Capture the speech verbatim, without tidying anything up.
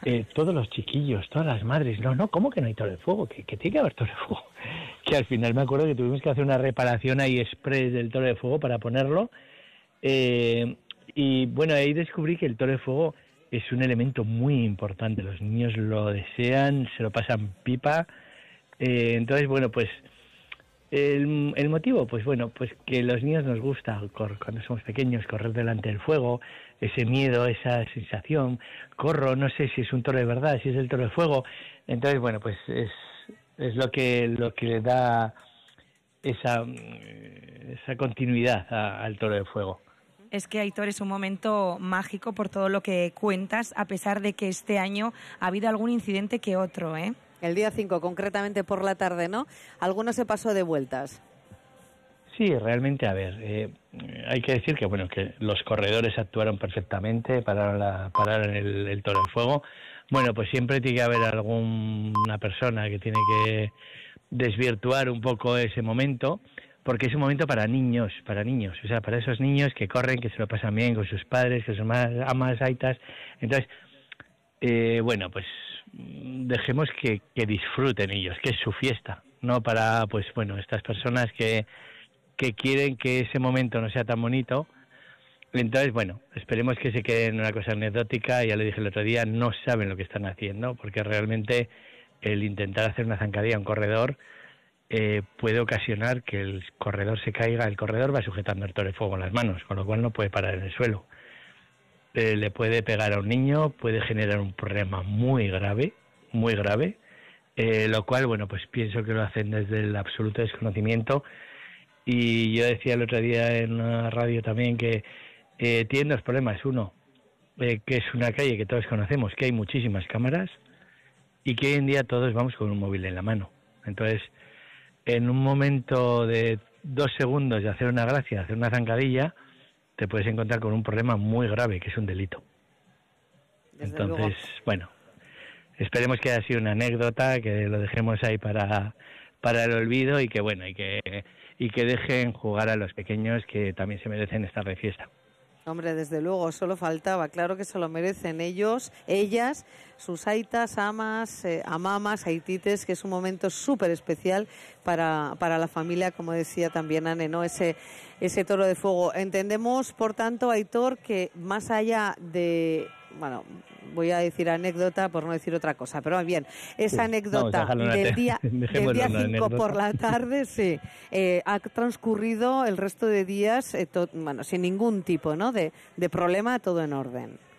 eh, todos los chiquillos, todas las madres, no, no, ¿cómo que no hay toro de fuego? Que, que tiene que haber toro de fuego. Que al final me acuerdo que tuvimos que hacer una reparación ahí express del toro de fuego para ponerlo. Eh, y bueno, ahí descubrí que el toro de fuego es un elemento muy importante. Los niños lo desean, se lo pasan pipa. Eh, entonces, bueno, pues el, el motivo, pues bueno, pues que los niños nos gusta cor, cuando somos pequeños correr delante del fuego, ese miedo, esa sensación, corro, no sé si es un toro de verdad, si es el toro de fuego. Entonces, bueno, pues es es lo que lo que le da esa esa continuidad a, al toro de fuego. Es que, Aitor, es un momento mágico por todo lo que cuentas, a pesar de que este año ha habido algún incidente que otro, ¿eh? El día cinco, concretamente por la tarde, ¿no? Alguno se pasó de vueltas. Sí, realmente, a ver, eh, hay que decir que bueno que los corredores actuaron perfectamente, pararon, la, pararon el, el toro de fuego. Bueno, pues siempre tiene que haber alguna persona que tiene que desvirtuar un poco ese momento, porque es un momento para niños, para niños, o sea, para esos niños que corren, que se lo pasan bien con sus padres, que son más amas, aitas. Entonces, eh, bueno, pues dejemos que, que disfruten ellos, que es su fiesta, no para, pues bueno, estas personas que, que quieren que ese momento no sea tan bonito. Entonces, bueno, esperemos que se quede en una cosa anecdótica. Ya le dije el otro día, no saben lo que están haciendo, porque realmente el intentar hacer una zancadilla a un corredor eh, puede ocasionar que el corredor se caiga. El corredor va sujetando el toro de fuego en las manos, con lo cual no puede parar en el suelo. Eh, le puede pegar a un niño, puede generar un problema muy grave, muy grave, eh, lo cual, bueno, pues pienso que lo hacen desde el absoluto desconocimiento. Y yo decía el otro día en una radio también que Eh, tienen dos problemas. Uno, eh, que es una calle que todos conocemos, que hay muchísimas cámaras y que hoy en día todos vamos con un móvil en la mano. Entonces, en un momento de dos segundos de hacer una gracia, de hacer una zancadilla, te puedes encontrar con un problema muy grave, que es un delito. Desde Entonces, luego. Bueno, esperemos que haya sido una anécdota, que lo dejemos ahí para, para el olvido y que, bueno, y que, y que dejen jugar a los pequeños, que también se merecen estar de fiesta. Hombre, desde luego, solo faltaba, claro que se lo merecen ellos, ellas, sus aitas, amas, eh, amamas, aitites, que es un momento súper especial para, para la familia, como decía también Ane, ¿no? Ese, ese toro de fuego. Entendemos, por tanto, Aitor, que más allá de, bueno, voy a decir anécdota por no decir otra cosa, pero bien, esa sí, anécdota del día del día cinco por la tarde, sí, eh, ha transcurrido el resto de días, eh, to, bueno, sin ningún tipo, ¿no?, de, de problema, todo en orden.